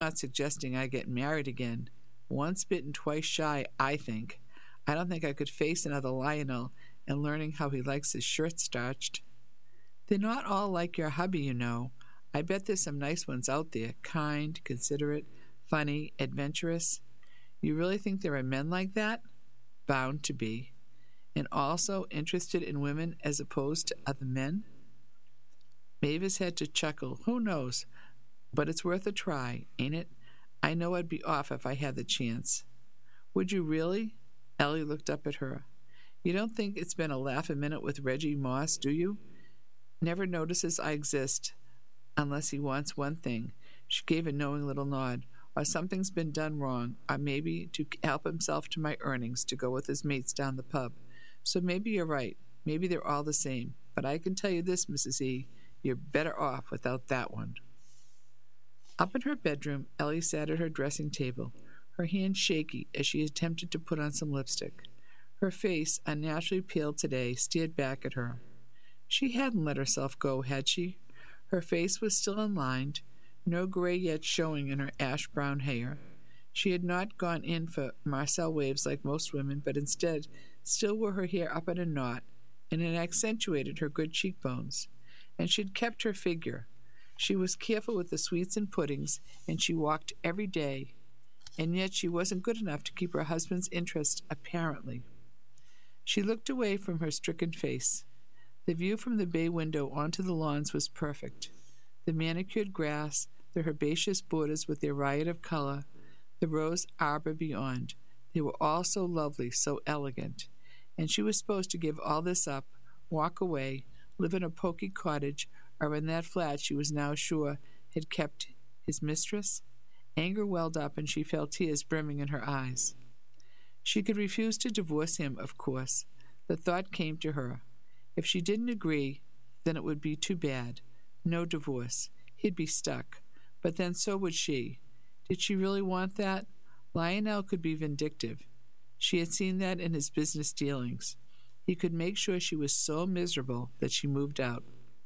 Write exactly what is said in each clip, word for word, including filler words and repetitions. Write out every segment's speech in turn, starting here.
not suggesting I get married again. Once bitten, twice shy, I think. I don't think I could face another Lionel and learning how he likes his shirt starched. They're not all like your hubby, you know. I bet there's some nice ones out there, kind, considerate, funny, adventurous. You really think there are men like that? Bound to be. And also interested in women as opposed to other men? Mavis had to chuckle. Who knows? But it's worth a try, ain't it? I know I'd be off if I had the chance. Would you really? Ellie looked up at her. You don't think it's been a laugh a minute with Reggie Moss, do you? Never notices I exist, unless he wants one thing. She gave a knowing little nod. Or something's been done wrong, or maybe to help himself to my earnings to go with his mates down the pub. So maybe you're right. Maybe they're all the same. But I can tell you this, Missus E, you're better off without that one. Up in her bedroom, Ellie sat at her dressing table, her hands shaky as she attempted to put on some lipstick. Her face, unnaturally pale today, stared back at her. She hadn't let herself go, had she? Her face was still unlined, no gray yet showing in her ash-brown hair. She had not gone in for Marcel waves like most women, but instead still wore her hair up in a knot, and it accentuated her good cheekbones. And she'd kept her figure. She was careful with the sweets and puddings, and she walked every day, and yet she wasn't good enough to keep her husband's interest, apparently. She looked away from her stricken face. The view from the bay window onto the lawns was perfect. The manicured grass, the herbaceous borders with their riot of color, the rose arbor beyond, they were all so lovely, so elegant. And she was supposed to give all this up, walk away, live in a poky cottage, or in that flat she was now sure had kept his mistress? Anger welled up, and she felt tears brimming in her eyes. She could refuse to divorce him, of course. The thought came to her. If she didn't agree, then it would be too bad. No divorce. He'd be stuck. But then so would she. Did she really want that? Lionel could be vindictive. She had seen that in his business dealings. He could make sure she was so miserable that she moved out.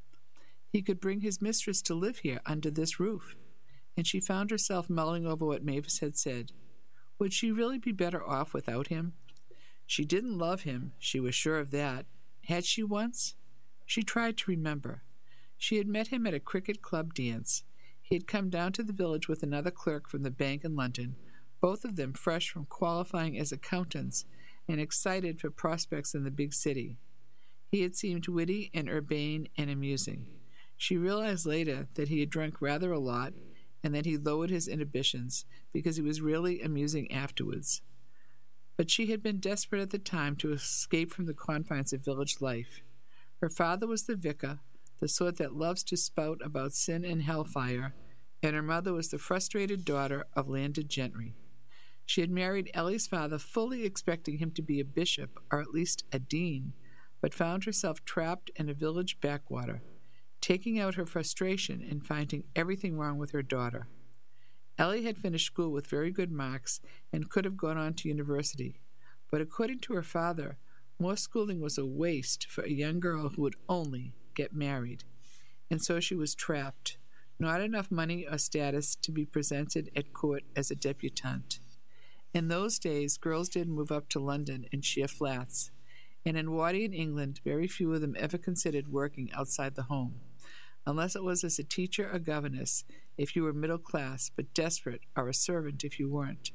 He could bring his mistress to live here under this roof. And she found herself mulling over what Mavis had said. Would she really be better off without him? She didn't love him, she was sure of that. Had she once? She tried to remember. She had met him at a cricket club dance. He had come down to the village with another clerk from the bank in London, both of them fresh from qualifying as accountants and excited for prospects in the big city. He had seemed witty and urbane and amusing. She realized later that he had drunk rather a lot and that he lowered his inhibitions because he was really amusing afterwards. But she had been desperate at the time to escape from the confines of village life. Her father was the vicar, the sort that loves to spout about sin and hellfire, and her mother was the frustrated daughter of landed gentry. She had married Ellie's father fully expecting him to be a bishop, or at least a dean, but found herself trapped in a village backwater, taking out her frustration and finding everything wrong with her daughter. Ellie had finished school with very good marks and could have gone on to university, but according to her father, more schooling was a waste for a young girl who would only get married. And so she was trapped, not enough money or status to be presented at court as a debutante. In those days, girls didn't move up to London in sheer flats, and in Wardian England, very few of them ever considered working outside the home, unless it was as a teacher or governess if you were middle class but desperate, or a servant if you weren't.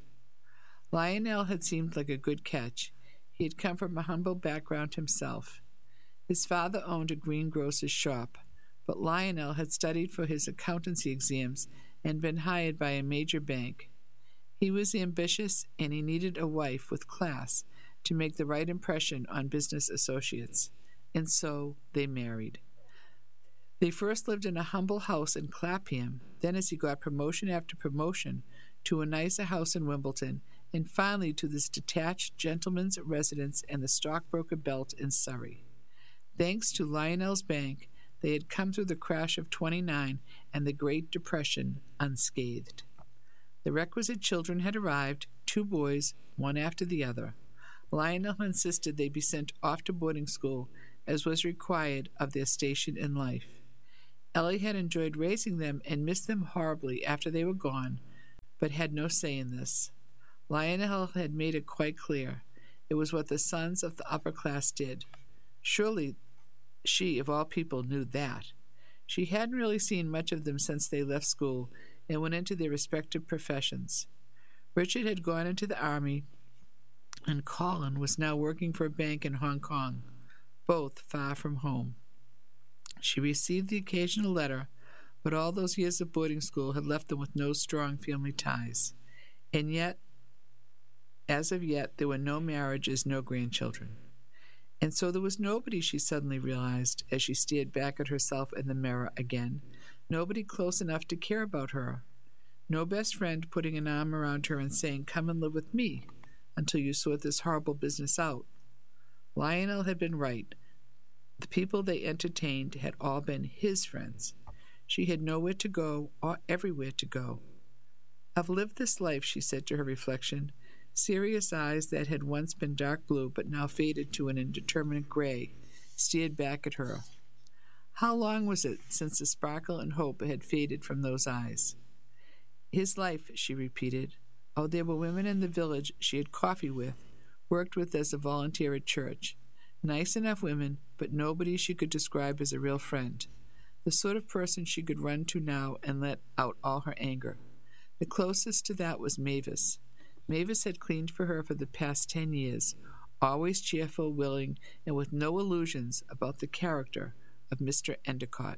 Lionel had seemed like a good catch. He had come from a humble background himself. His father owned a greengrocer's shop, but Lionel had studied for his accountancy exams and been hired by a major bank. He was ambitious, and he needed a wife with class to make the right impression on business associates. And so they married. They first lived in a humble house in Clapham, then as he got promotion after promotion to a nicer house in Wimbledon, and finally to this detached gentleman's residence in the stockbroker belt in Surrey. Thanks to Lionel's bank, they had come through the crash of twenty-nine and the Great Depression unscathed. The requisite children had arrived, two boys, one after the other. Lionel insisted they be sent off to boarding school, as was required of their station in life. Ellie had enjoyed raising them and missed them horribly after they were gone, but had no say in this. Lionel had made it quite clear. It was what the sons of the upper class did. Surely she, of all people, knew that. She hadn't really seen much of them since they left school and went into their respective professions. Richard had gone into the army, and Colin was now working for a bank in Hong Kong, both far from home. She received the occasional letter, but all those years of boarding school had left them with no strong family ties. And yet, as of yet, there were no marriages, no grandchildren. And so there was nobody, she suddenly realized, as she stared back at herself in the mirror again, nobody close enough to care about her. No best friend putting an arm around her and saying, "Come and live with me until you sort this horrible business out." Lionel had been right. The people they entertained had all been his friends. She had nowhere to go or everywhere to go. "I've lived this life," she said to her reflection. Serious eyes that had once been dark blue but now faded to an indeterminate gray stared back at her. How long was it since the sparkle and hope had faded from those eyes? His life, she repeated. Oh, there were women in the village she had coffee with, worked with as a volunteer at church. Nice enough women, but nobody she could describe as a real friend. The sort of person she could run to now and let out all her anger. The closest to that was Mavis. Mavis had cleaned for her for the past ten years, always cheerful, willing, and with no illusions about the character of Mister Endicott.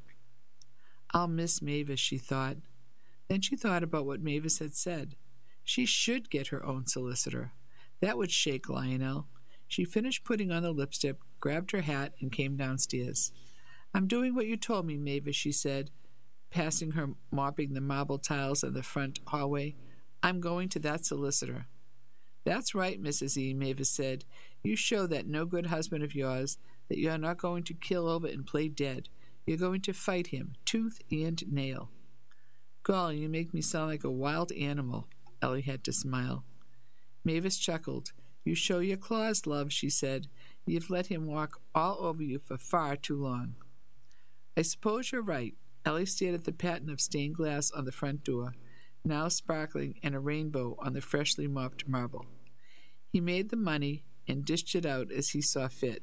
I'll miss Mavis, she thought. Then she thought about what Mavis had said. She should get her own solicitor. That would shake Lionel. She finished putting on the lipstick, grabbed her hat, and came downstairs. "I'm doing what you told me, Mavis," she said, passing her mopping the marble tiles of the front hallway. "I'm going to that solicitor." "That's right, Missus E," Mavis said. "You show that no-good husband of yours that you're not going to kill over and play dead. You're going to fight him, tooth and nail." "Golly, you make me sound like a wild animal," Ellie had to smile. Mavis chuckled. "You show your claws, love," she said. "You've let him walk all over you for far too long." "I suppose you're right." Ellie stared at the pattern of stained glass on the front door, now sparkling, and a rainbow on the freshly mopped marble. He made the money and dished it out as he saw fit.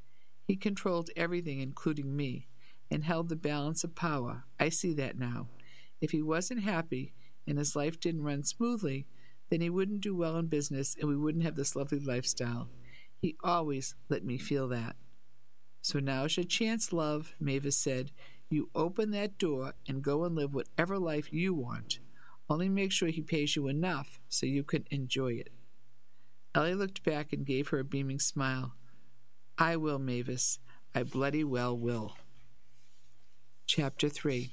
He controlled everything, including me, and held the balance of power. I see that now. If he wasn't happy and his life didn't run smoothly, then he wouldn't do well in business and we wouldn't have this lovely lifestyle. He always let me feel that. "So now's your chance, love," Mavis said. "You open that door and go and live whatever life you want. Only make sure he pays you enough so you can enjoy it." Ellie looked back and gave her a beaming smile. "I will, Mavis. I bloody well will." Chapter three.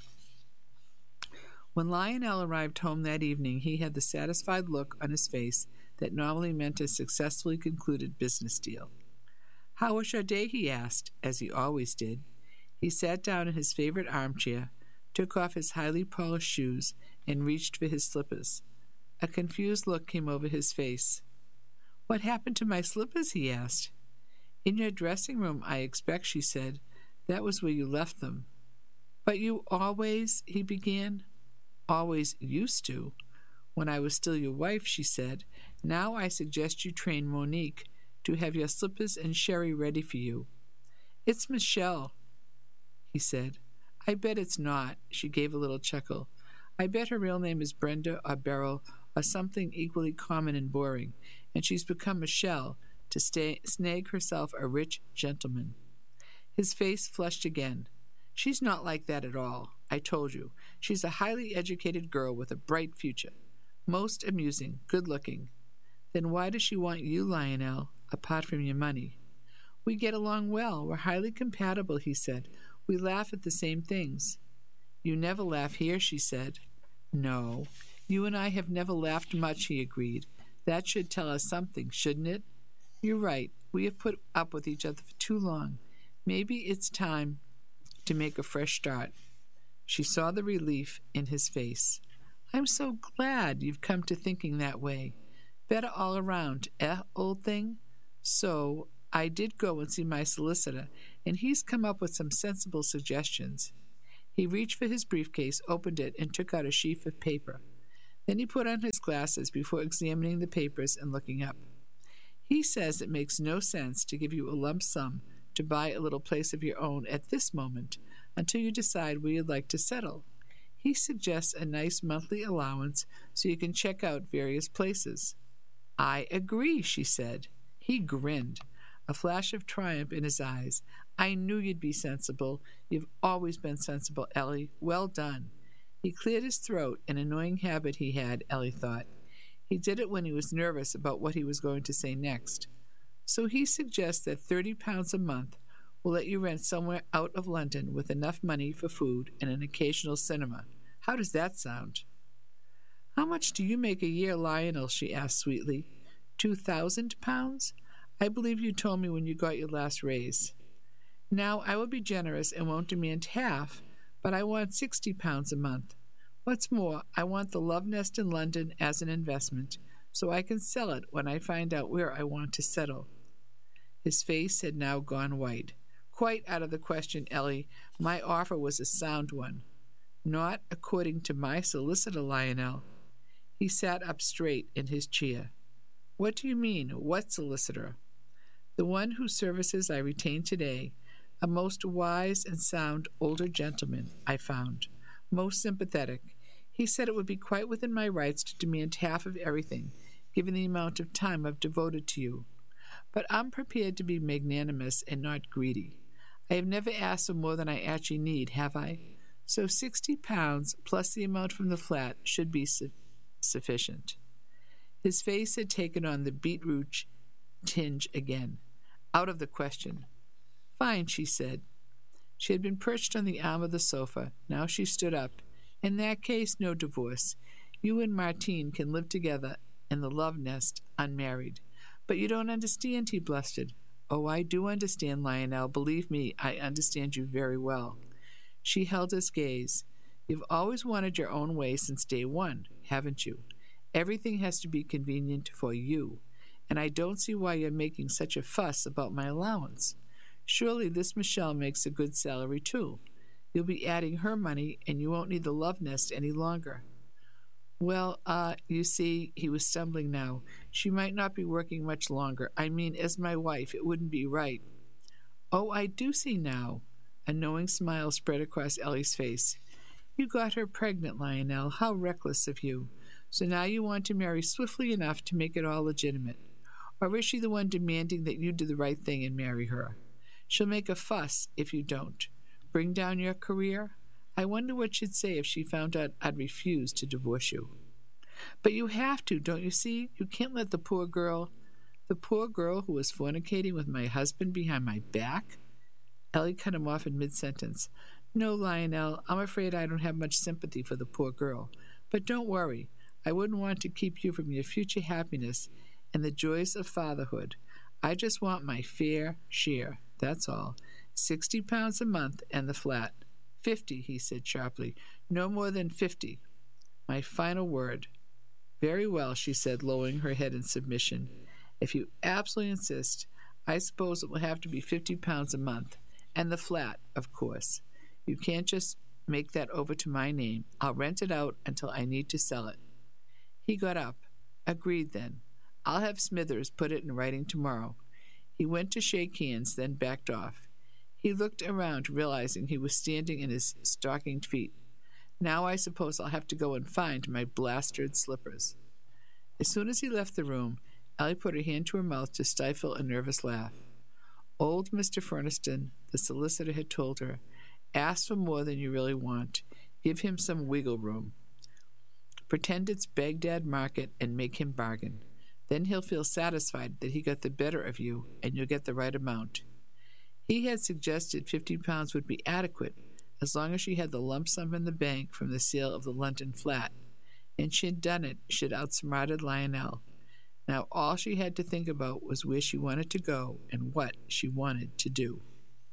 When Lionel arrived home that evening, he had the satisfied look on his face that normally meant a successfully concluded business deal. "How was your day?" he asked, as he always did. He sat down in his favorite armchair, took off his highly polished shoes, and reached for his slippers. A confused look came over his face. "What happened to my slippers?" he asked. "In your dressing room, I expect," she said. "That was where you left them." "But you always—" he began. "Always used to, when I was still your wife," she said. "Now I suggest you train Monique to have your slippers and sherry ready for you." "It's Michelle," he said. "I bet it's not." She gave a little chuckle. "I bet her real name is Brenda or Beryl or something equally common and boring, and she's become Michelle to stay, snag herself a rich gentleman." His face flushed again. "She's not like that at all. I told you. She's a highly educated girl with a bright future. Most amusing, good-looking. Then why does she want you, Lionel, apart from your money?" "We get along well. We're highly compatible," he said. "We laugh at the same things." "You never laugh here," she said. "No. You and I have never laughed much," he agreed. "That should tell us something, shouldn't it?" "You're right. We have put up with each other for too long. Maybe it's time to make a fresh start." She saw the relief in his face. "I'm so glad you've come to thinking that way. Better all around, eh, old thing? So I did go and see my solicitor, and he's come up with some sensible suggestions." He reached for his briefcase, opened it, and took out a sheaf of paper. Then he put on his glasses before examining the papers and looking up. He says it makes no sense to give you a lump sum to buy a little place of your own at this moment until you decide where you'd like to settle. He suggests a nice monthly allowance so you can check out various places. I agree, she said. He grinned, a flash of triumph in his eyes. I knew you'd be sensible. You've always been sensible, Ellie. Well done. He cleared his throat, an annoying habit he had, Ellie thought. He did it when he was nervous about what he was going to say next. So he suggests that thirty pounds a month will let you rent somewhere out of London with enough money for food and an occasional cinema. How does that sound? How much do you make a year, Lionel? She asked sweetly. Two thousand pounds? I believe you told me when you got your last raise. Now, I will be generous and won't demand half, but I want sixty pounds a month. What's more, I want the Love Nest in London as an investment, so I can sell it when I find out where I want to settle. His face had now gone white. Quite out of the question, Ellie. My offer was a sound one. Not according to my solicitor, Lionel. He sat up straight in his chair. What do you mean? What solicitor? The one whose services I retain today. A most wise and sound older gentleman, I found. Most sympathetic. He said it would be quite within my rights to demand half of everything, given the amount of time I've devoted to you. But I'm prepared to be magnanimous and not greedy. I have never asked for more than I actually need, have I? So sixty pounds plus the amount from the flat should be su- sufficient. His face had taken on the beetroot tinge again. Out of the question. Fine, she said. She had been perched on the arm of the sofa. Now she stood up. In that case, no divorce. You and Martine can live together in the Love Nest, unmarried. But you don't understand, he blustered. Oh, I do understand, Lionel. Believe me, I understand you very well. She held his gaze. You've always wanted your own way since day one, haven't you? Everything has to be convenient for you, and I don't see why you're making such a fuss about my allowance. Surely this Michelle makes a good salary, too. You'll be adding her money, and you won't need the Love Nest any longer. Well, uh, you see, he was stumbling now. She might not be working much longer. I mean, as my wife, it wouldn't be right. Oh, I do see now. A knowing smile spread across Ellie's face. You got her pregnant, Lionel. How reckless of you. So now you want to marry swiftly enough to make it all legitimate. Or is she the one demanding that you do the right thing and marry her? She'll make a fuss if you don't. Bring down your career? I wonder what she'd say if she found out I'd refuse to divorce you. But you have to, don't you see? You can't let the poor girl... The poor girl who was fornicating with my husband behind my back? Ellie cut him off in mid-sentence. No, Lionel, I'm afraid I don't have much sympathy for the poor girl. But don't worry. I wouldn't want to keep you from your future happiness and the joys of fatherhood. I just want my fair share, that's all. Sixty pounds a month and the flat. Fifty, he said sharply. No more than fifty. My final word. Very well, she said, lowering her head in submission. If you absolutely insist, I suppose it will have to be fifty pounds a month. And the flat, of course. You can't just make that over to my name. I'll rent it out until I need to sell it. He got up. Agreed, then. I'll have Smithers put it in writing tomorrow. He went to shake hands, then backed off. He looked around, realizing he was standing in his stockinged feet. Now I suppose I'll have to go and find my blasted slippers. As soon as he left the room, Ellie put her hand to her mouth to stifle a nervous laugh. Old Mister Furniston, the solicitor had told her, ask for more than you really want. Give him some wiggle room. Pretend it's Baghdad Market and make him bargain. Then he'll feel satisfied that he got the better of you, and you'll get the right amount. He had suggested fifty pounds would be adequate, as long as she had the lump sum in the bank from the sale of the London flat, and she had done it. She had outsmarted Lionel. Now all she had to think about was where she wanted to go and what she wanted to do.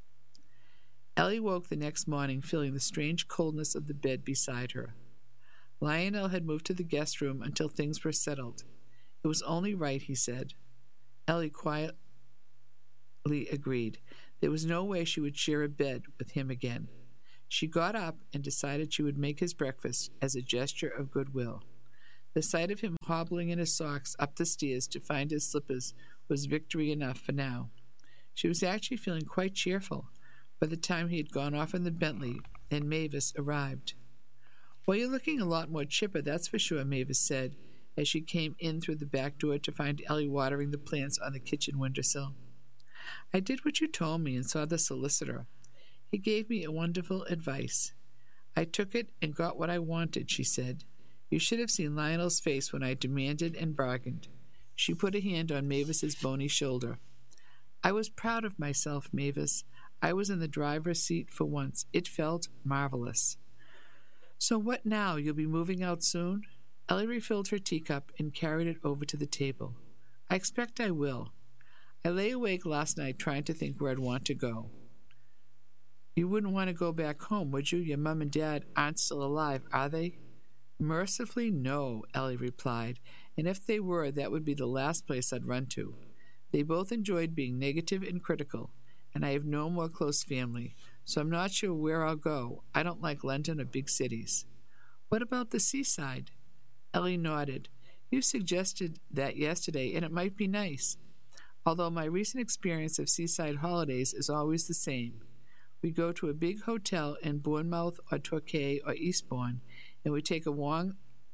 Ellie woke the next morning feeling the strange coldness of the bed beside her. Lionel had moved to the guest room until things were settled. It was only right, he said. Ellie quietly agreed. There was no way she would share a bed with him again. She got up and decided she would make his breakfast as a gesture of goodwill. The sight of him hobbling in his socks up the stairs to find his slippers was victory enough for now. She was actually feeling quite cheerful by the time he had gone off in the Bentley and Mavis arrived. "Well, you're looking a lot more chipper, that's for sure," Mavis said, as she came in through the back door to find Ellie watering the plants on the kitchen windowsill. "I did what you told me and saw the solicitor. He gave me a wonderful advice. I took it and got what I wanted," she said. "You should have seen Lionel's face when I demanded and bargained." She put a hand on Mavis's bony shoulder. "I was proud of myself, Mavis. I was in the driver's seat for once. It felt marvelous." "So what now? You'll be moving out soon?" Ellie refilled her teacup and carried it over to the table. "I expect I will. I lay awake last night trying to think where I'd want to go." "You wouldn't want to go back home, would you? Your mum and dad aren't still alive, are they?" "Mercifully, no," Ellie replied, "and if they were, that would be the last place I'd run to. They both enjoyed being negative and critical, and I have no more close family, so I'm not sure where I'll go. I don't like London or big cities." "What about the seaside?" Ellie nodded. "You suggested that yesterday, and it might be nice. Although my recent experience of seaside holidays is always the same. We go to a big hotel in Bournemouth or Torquay or Eastbourne, and we take a long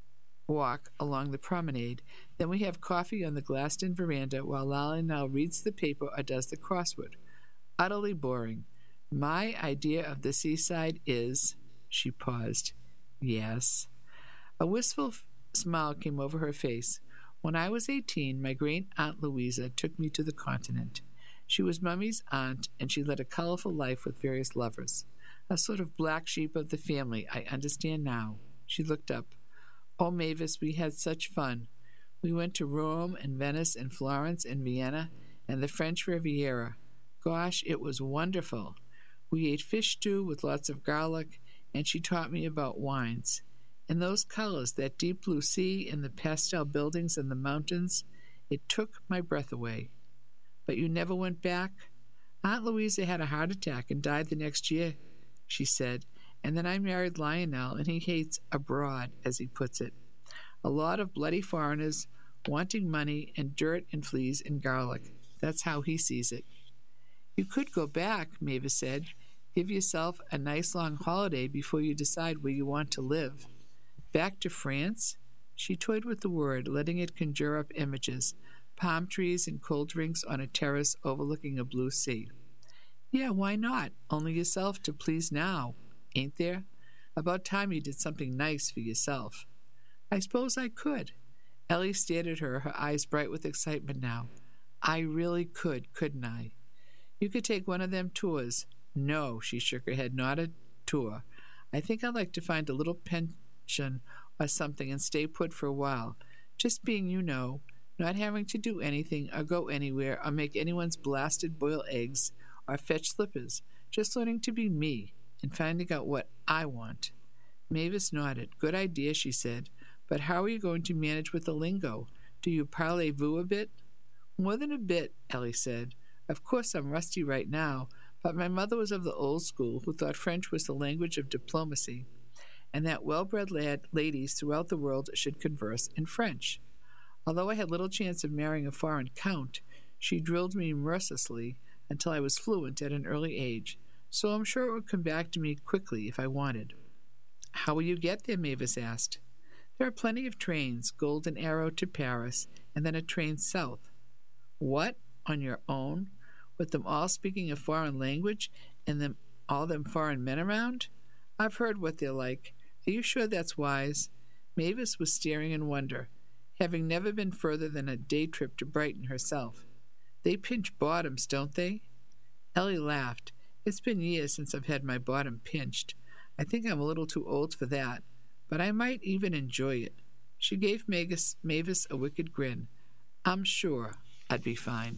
walk along the promenade. Then we have coffee on the glassed-in veranda while Lionel reads the paper or does the crossword. Utterly boring. My idea of the seaside is—" She paused. "Yes." A wistful f- smile came over her face. "When I was eighteen, my great-aunt Louisa took me to the continent. She was Mummy's aunt, and she led a colorful life with various lovers. A sort of black sheep of the family, I understand now." She looked up. "Oh, Mavis, we had such fun. We went to Rome and Venice and Florence and Vienna and the French Riviera. Gosh, it was wonderful. We ate fish stew with lots of garlic, and she taught me about wines. And those colors, that deep blue sea and the pastel buildings and the mountains, it took my breath away." "But you never went back?" "Aunt Louisa had a heart attack and died the next year," she said, "and then I married Lionel, and he hates abroad, as he puts it. A lot of bloody foreigners wanting money and dirt and fleas and garlic. That's how he sees it." "You could go back," Mavis said. "Give yourself a nice long holiday before you decide where you want to live." "Back to France?" She toyed with the word, letting it conjure up images, palm trees and cold drinks on a terrace overlooking a blue sea. "Yeah, why not? Only yourself to please now, ain't there? About time you did something nice for yourself." "I suppose I could." Ellie stared at her, her eyes bright with excitement now. "I really could, couldn't I? You could take one of them tours." "No," she shook her head, "not a tour. I think I'd like to find a little pension or something and stay put for a while. Just being, you know, not having to do anything or go anywhere or make anyone's blasted boil eggs or fetch slippers. Just learning to be me and finding out what I want." Mavis nodded. "Good idea," she said. "But how are you going to manage with the lingo? Do you parlez-vous a bit?" "More than a bit," Ellie said. "Of course I'm rusty right now, but my mother was of the old school who thought French was the language of diplomacy, and that well-bred lad ladies throughout the world should converse in French. Although I had little chance of marrying a foreign count, she drilled me mercilessly until I was fluent at an early age, so I'm sure it would come back to me quickly if I wanted." "How will you get there?" Mavis asked. "There are plenty of trains, Golden Arrow to Paris, and then a train south." "What? On your own? With them all speaking a foreign language, and them all them foreign men around? I've heard what they're like. Are you sure that's wise?" Mavis was staring in wonder, having never been further than a day trip to Brighton herself. "They pinch bottoms, don't they?" Ellie laughed. "It's been years since I've had my bottom pinched. I think I'm a little too old for that, but I might even enjoy it." She gave Mavis, Mavis a wicked grin. "I'm sure I'd be fine."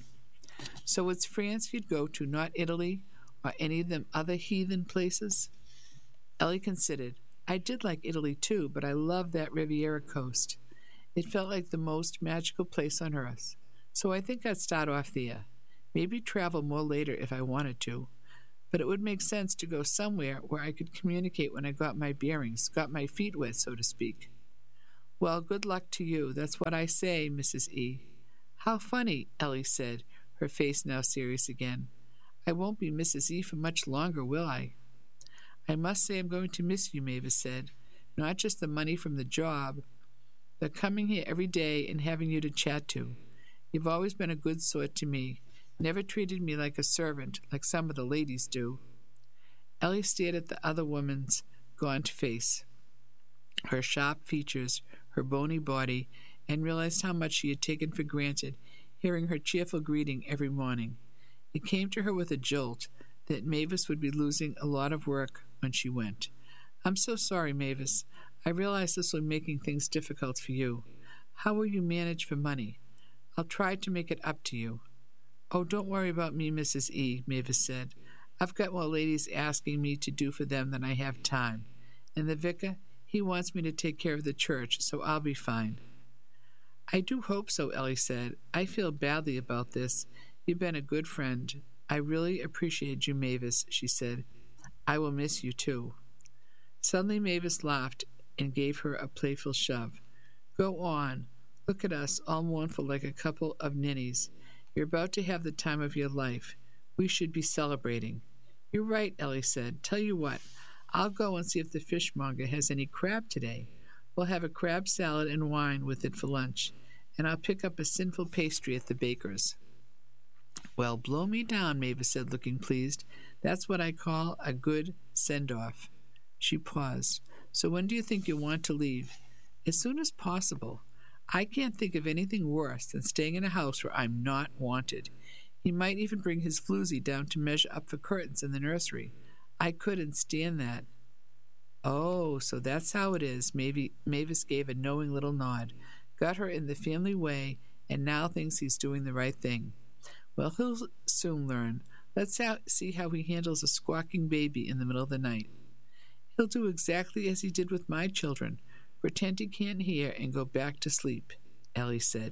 "So it's France you'd go to, not Italy, or any of them other heathen places?" Ellie considered. "I did like Italy too, but I loved that Riviera coast. It felt like the most magical place on earth. So I think I'd start off there. Maybe travel more later if I wanted to. But it would make sense to go somewhere where I could communicate when I got my bearings, got my feet wet, so to speak." Well, good luck to you. That's what I say, Missus E. How funny, Ellie said, her face now serious again. I won't be Missus E for much longer, will I? I must say I'm going to miss you, Mavis said. Not just the money from the job, but coming here every day and having you to chat to. You've always been a good sort to me, never treated me like a servant, like some of the ladies do. Ellie stared at the other woman's gaunt face, her sharp features, her bony body, and realized how much she had taken for granted, hearing her cheerful greeting every morning. It came to her with a jolt that Mavis would be losing a lot of work when she went. I'm so sorry, Mavis. I realize this will be making things difficult for you. How will you manage for money? I'll try to make it up to you. Oh, don't worry about me, Missus E., Mavis said. I've got more ladies asking me to do for them than I have time. And the vicar, he wants me to take care of the church, so I'll be fine. I do hope so, Ellie said. I feel badly about this. You've been a good friend. I really appreciate you, Mavis, she said. I will miss you, too. Suddenly Mavis laughed and gave her a playful shove. Go on. Look at us, all mournful like a couple of ninnies. You're about to have the time of your life. We should be celebrating. You're right, Ellie said. Tell you what, I'll go and see if the fishmonger has any crab today. We'll have a crab salad and wine with it for lunch, and I'll pick up a sinful pastry at the baker's. Well, blow me down, Mavis said, looking pleased. That's what I call a good send-off. She paused. So when do you think you'll want to leave? As soon as possible. I can't think of anything worse than staying in a house where I'm not wanted. He might even bring his floozy down to measure up for curtains in the nursery. I couldn't stand that. Oh, so that's how it is. Maybe Mavis gave a knowing little nod. Got her in the family way, and now thinks he's doing the right thing. Well, he'll soon learn. Let's see how he handles a squawking baby in the middle of the night. He'll do exactly as he did with my children, pretend he can't hear and go back to sleep, Ellie said.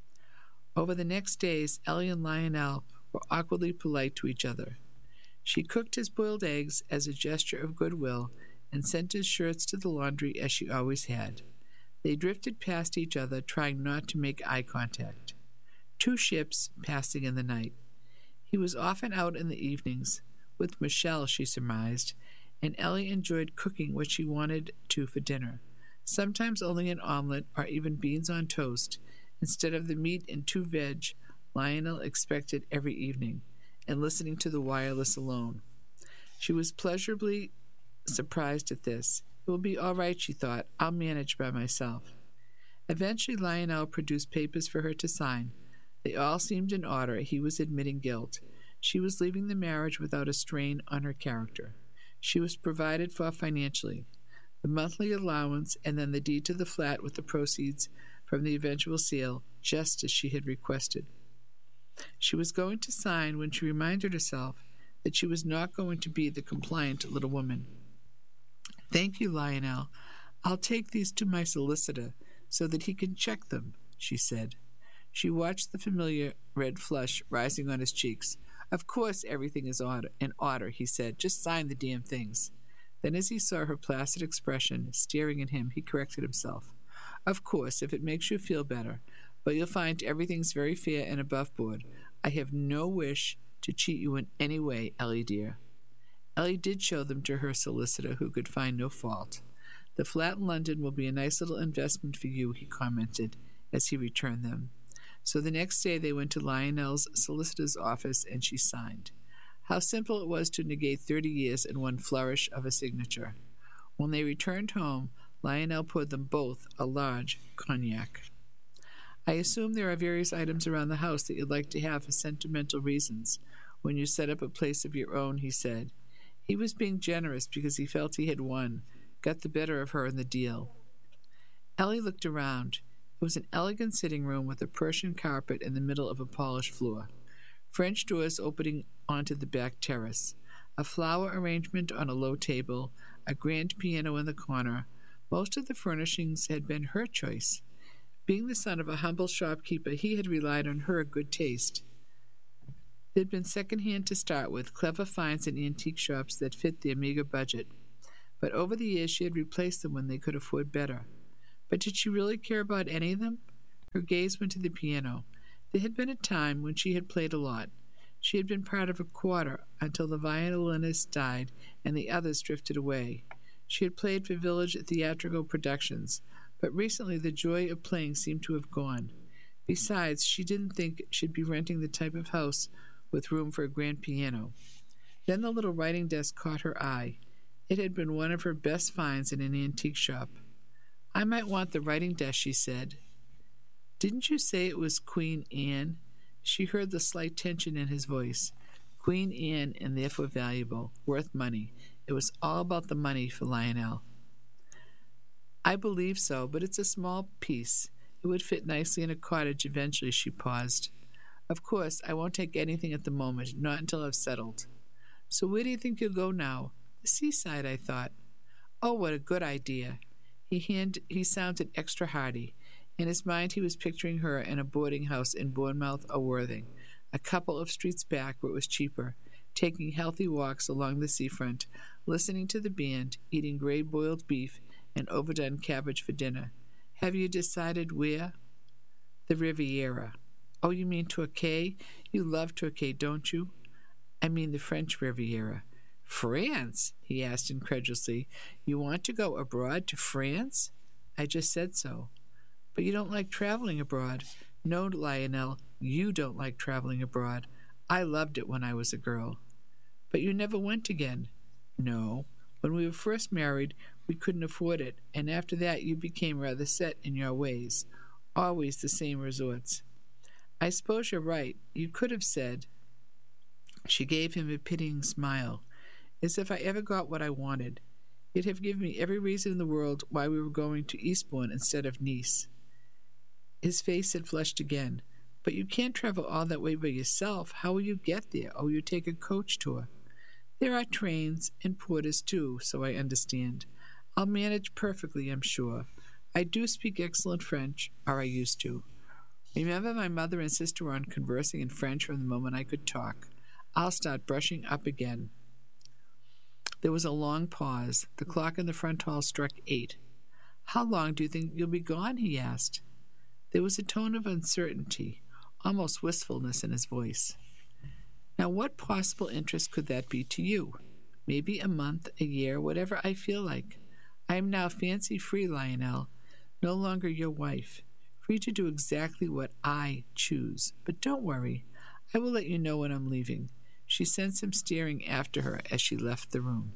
Over the next days, Ellie and Lionel were awkwardly polite to each other. She cooked his boiled eggs as a gesture of goodwill and sent his shirts to the laundry as she always had. They drifted past each other, trying not to make eye contact. Two ships passing in the night. He was often out in the evenings, with Michelle, she surmised, and Ellie enjoyed cooking what she wanted to for dinner, sometimes only an omelet or even beans on toast, instead of the meat and two veg Lionel expected every evening, and listening to the wireless alone. She was pleasurably surprised at this. It will be all right, she thought. I'll manage by myself. Eventually Lionel produced papers for her to sign. They all seemed in order. He was admitting guilt. She was leaving the marriage without a strain on her character. She was provided for financially. The monthly allowance and then the deed to the flat with the proceeds from the eventual sale, just as she had requested. She was going to sign when she reminded herself that she was not going to be the compliant little woman. Thank you, Lionel. I'll take these to my solicitor so that he can check them, she said. She watched the familiar red flush rising on his cheeks. Of course everything is order, in order, he said. Just sign the damn things. Then as he saw her placid expression staring at him, he corrected himself. Of course, if it makes you feel better, but you'll find everything's very fair and above board. I have no wish to cheat you in any way, Ellie dear. Ellie did show them to her solicitor, who could find no fault. The flat in London will be a nice little investment for you, he commented, as he returned them. So the next day they went to Lionel's solicitor's office, and she signed. How simple it was to negate thirty years in one flourish of a signature. When they returned home, Lionel poured them both a large cognac. I assume there are various items around the house that you'd like to have for sentimental reasons when you set up a place of your own, he said. He was being generous because he felt he had won, got the better of her in the deal. Ellie looked around. It was an elegant sitting room with a Persian carpet in the middle of a polished floor, French doors opening onto the back terrace, a flower arrangement on a low table, a grand piano in the corner. Most of the furnishings had been her choice. Being the son of a humble shopkeeper, he had relied on her good taste. They'd been second-hand to start with, clever finds in antique shops that fit their meager budget, but over the years she had replaced them when they could afford better. But did she really care about any of them? Her gaze went to the piano. There had been a time when she had played a lot. She had been part of a quarter until the violinist died and the others drifted away. She had played for village theatrical productions, but recently the joy of playing seemed to have gone. Besides, she didn't think she'd be renting the type of house with room for a grand piano. Then the little writing desk caught her eye. It had been one of her best finds in an antique shop. "I might want the writing desk," she said. "Didn't you say it was Queen Anne?" She heard the slight tension in his voice. Queen Anne, and therefore valuable, worth money. It was all about the money for Lionel. "I believe so, but it's a small piece. It would fit nicely in a cottage eventually," she paused. "Of course, I won't take anything at the moment, not until I've settled." "So where do you think you'll go now?" "The seaside, I thought." "Oh, what a good idea." He hand, he sounded extra hearty. In his mind he was picturing her in a boarding house in Bournemouth or Worthing, a couple of streets back where it was cheaper, taking healthy walks along the seafront, listening to the band, eating grey boiled beef and overdone cabbage for dinner. "Have you decided where?" "The Riviera." "Oh, you mean Torquay? You love Torquay, don't you?" "I mean the French Riviera." "France?" he asked incredulously. "You want to go abroad to France?" "I just said so." "But you don't like traveling abroad." "No, Lionel, you don't like traveling abroad. I loved it when I was a girl." "But you never went again." "No. When we were first married, we couldn't afford it, and after that you became rather set in your ways. Always the same resorts." "I suppose you're right. You could have said—" She gave him a pitying smile. "As if I ever got what I wanted. You'd have given me every reason in the world why we were going to Eastbourne instead of Nice." His face had flushed again. "But you can't travel all that way by yourself. How will you get there? Oh, you take a coach tour." "There are trains, and porters too, so I understand. I'll manage perfectly, I'm sure. I do speak excellent French, or I used to. Remember, my mother and sister were on conversing in French from the moment I could talk. I'll start brushing up again." There was a long pause. The clock in the front hall struck eight. "How long do you think you'll be gone?" he asked. There was a tone of uncertainty, almost wistfulness in his voice. "Now, what possible interest could that be to you? Maybe a month, a year, whatever I feel like. I am now fancy-free, Lionel, no longer your wife, free to do exactly what I choose. But don't worry. I will let you know when I'm leaving." She sensed him staring after her as she left the room.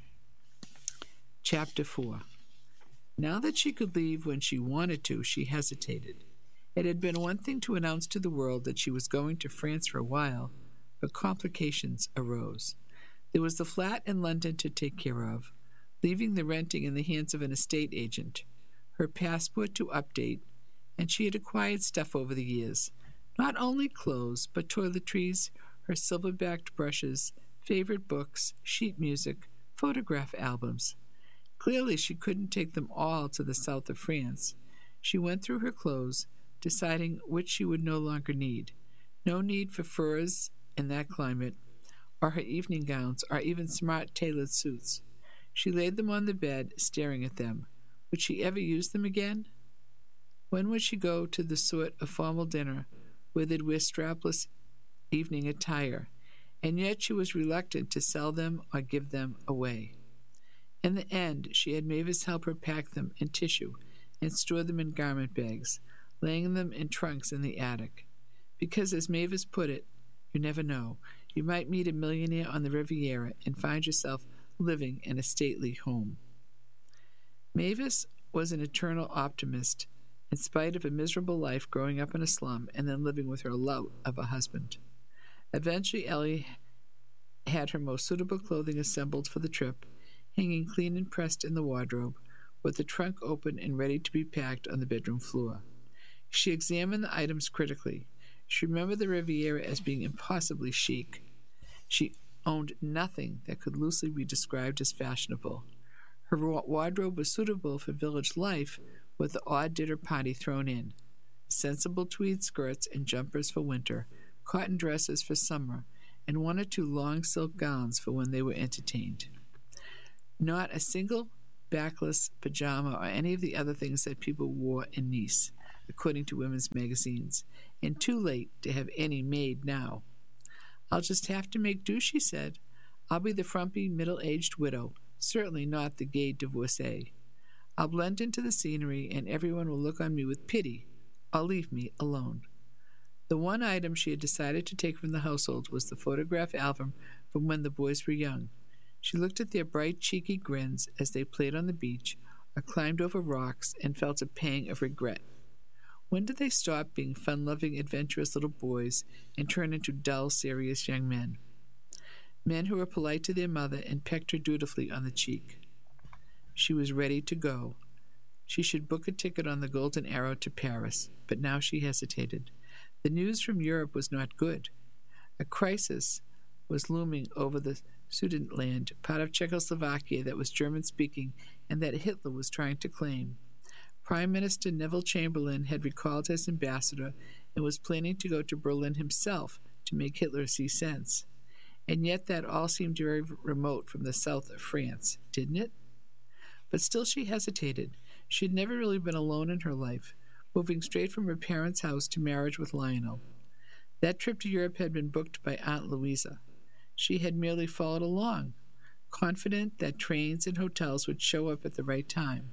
Chapter four. Now that she could leave when she wanted to, she hesitated. It had been one thing to announce to the world that she was going to France for a while, but complications arose. There was the flat in London to take care of, leaving the renting in the hands of an estate agent, her passport to update, and she had acquired stuff over the years, not only clothes, but toiletries, her silver-backed brushes, favorite books, sheet music, photograph albums. Clearly she couldn't take them all to the south of France. She went through her clothes, deciding which she would no longer need. No need for furs in that climate, or her evening gowns, or even smart tailored suits. She laid them on the bed, staring at them. Would she ever use them again? When would she go to the sort of formal dinner where they'd wear strapless evening attire? And yet she was reluctant to sell them or give them away. In the end, she had Mavis help her pack them in tissue and store them in garment bags, laying them in trunks in the attic. Because, as Mavis put it, you never know. You might meet a millionaire on the Riviera and find yourself living in a stately home. Mavis was an eternal optimist, in spite of a miserable life growing up in a slum and then living with her lout of a husband. Eventually, Ellie had her most suitable clothing assembled for the trip, hanging clean and pressed in the wardrobe, with the trunk open and ready to be packed on the bedroom floor. She examined the items critically. She remembered the Riviera as being impossibly chic. She owned nothing that could loosely be described as fashionable. Her wardrobe was suitable for village life, with the odd dinner party thrown in. Sensible tweed skirts and jumpers for winter, cotton dresses for summer, and one or two long silk gowns for when they were entertained. Not a single backless pajama, or any of the other things that people wore in Nice, according to women's magazines, and too late to have any made now. I'll just have to make do, she said. I'll be the frumpy, middle-aged widow, certainly not the gay divorcee. I'll blend into the scenery, and everyone will look on me with pity, or leave me alone. The one item she had decided to take from the household was the photograph album from when the boys were young. She looked at their bright, cheeky grins as they played on the beach or climbed over rocks and felt a pang of regret. When did they stop being fun-loving, adventurous little boys and turn into dull, serious young men? Men who were polite to their mother and pecked her dutifully on the cheek. She was ready to go. She should book a ticket on the Golden Arrow to Paris, but now she hesitated. The news from Europe was not good. A crisis was looming over the Sudetenland, part of Czechoslovakia that was German-speaking and that Hitler was trying to claim. Prime Minister Neville Chamberlain had recalled his ambassador and was planning to go to Berlin himself to make Hitler see sense. And yet that all seemed very remote from the south of France, didn't it? But still she hesitated. She had never really been alone in her life, moving straight from her parents' house to marriage with Lionel. That trip to Europe had been booked by Aunt Louisa. She had merely followed along, confident that trains and hotels would show up at the right time.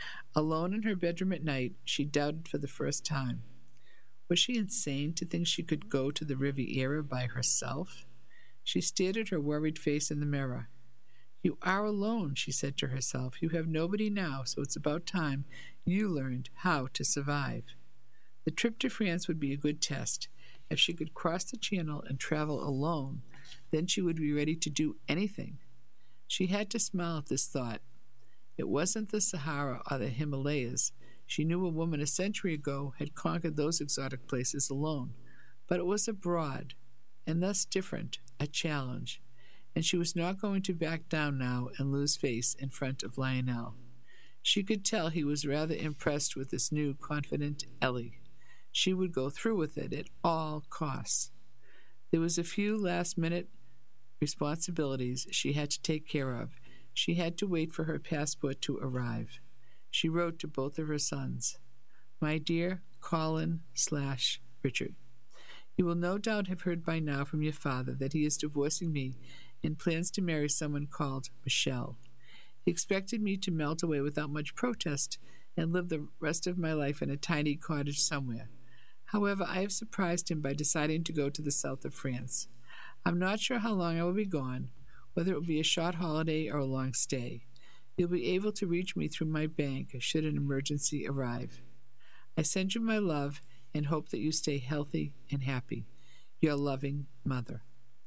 Alone in her bedroom at night, she doubted for the first time. Was she insane to think she could go to the Riviera by herself? She stared at her worried face in the mirror. You are alone, she said to herself. You have nobody now, so it's about time you learned how to survive. The trip to France would be a good test. If she could cross the channel and travel alone, then she would be ready to do anything. She had to smile at this thought. It wasn't the Sahara or the Himalayas. She knew a woman a century ago had conquered those exotic places alone. But it was abroad, and thus different, a challenge. And she was not going to back down now and lose face in front of Lionel. She could tell he was rather impressed with this new, confident Ellie. She would go through with it at all costs. There was a few last-minute responsibilities she had to take care of. She had to wait for her passport to arrive. She wrote to both of her sons. My dear Colin slash Richard, you will no doubt have heard by now from your father that he is divorcing me and plans to marry someone called Michelle. He expected me to melt away without much protest and live the rest of my life in a tiny cottage somewhere. However, I have surprised him by deciding to go to the south of France. I'm not sure how long I will be gone, whether it will be a short holiday or a long stay. You'll be able to reach me through my bank should an emergency arrive. I send you my love and hope that you stay healthy and happy. Your loving mother.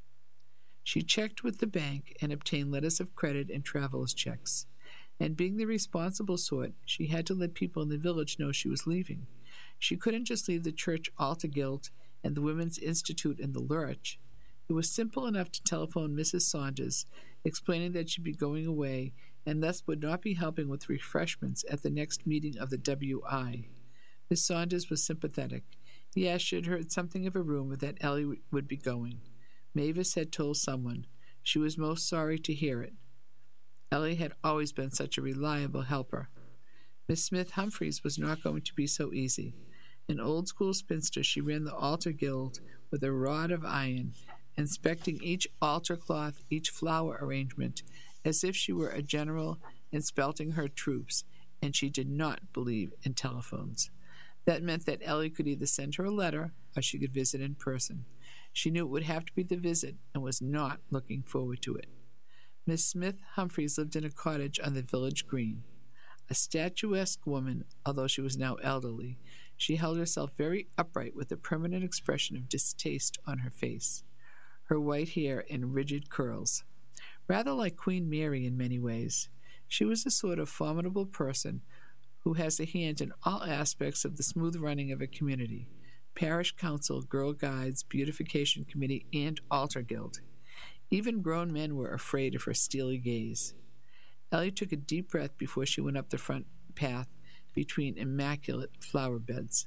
She checked with the bank and obtained letters of credit and traveler's checks. And being the responsible sort, she had to let people in the village know she was leaving. She couldn't just leave the church altar guild and the Women's Institute in the lurch. It was simple enough to telephone Missus Saunders, explaining that she'd be going away and thus would not be helping with refreshments at the next meeting of the W I. Miss Saunders was sympathetic. Yes, she had heard something of a rumor that Ellie would be going. Mavis had told someone. She was most sorry to hear it. Ellie had always been such a reliable helper. Miss Smith Humphreys was not going to be so easy. An old-school spinster, she ran the altar guild with a rod of iron, inspecting each altar cloth, each flower arrangement, as if she were a general inspecting her troops, and she did not believe in telephones. That meant that Ellie could either send her a letter or she could visit in person. She knew it would have to be the visit and was not looking forward to it. Miss Smith Humphreys lived in a cottage on the village green. A statuesque woman, although she was now elderly, she held herself very upright with a permanent expression of distaste on her face, her white hair in rigid curls. Rather like Queen Mary in many ways, she was a sort of formidable person who has a hand in all aspects of the smooth running of a community: parish council, girl guides, beautification committee, and altar guild. Even grown men were afraid of her steely gaze. Ellie took a deep breath before she went up the front path between immaculate flower beds.